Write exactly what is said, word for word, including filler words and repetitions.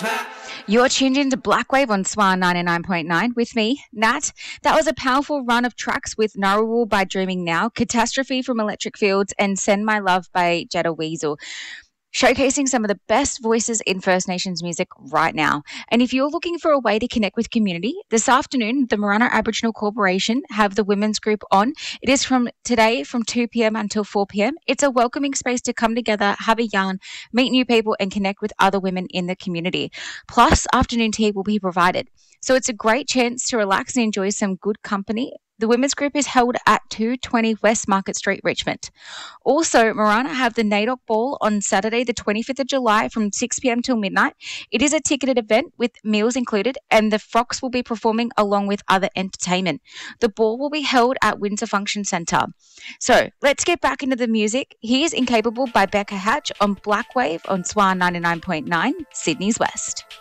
You're tuned into Black Wave on Swan ninety-nine point nine with me, Nat. That was a powerful run of tracks with Narwhal by Dreaming Now, Catastrophe from Electric Fields, and Send My Love by Jetta Weasel, showcasing some of the best voices in First Nations music right now. And if you're looking for a way to connect with community, this afternoon, the Marana Aboriginal Corporation have the women's group on. It is from today from two p.m. until four p.m. It's a welcoming space to come together, have a yarn, meet new people, and connect with other women in the community. Plus, afternoon tea will be provided. So it's a great chance to relax and enjoy some good company. The women's group is held at two twenty West Market Street, Richmond. Also, Marana have the NAIDOC Ball on Saturday, the twenty-fifth of July from six p.m. till midnight. It is a ticketed event with meals included, and the Frocks will be performing along with other entertainment. The ball will be held at Windsor Function Centre. So, let's get back into the music. Here's Incapable by Becca Hatch on Black Wave on Swan ninety-nine point nine, Sydney's West.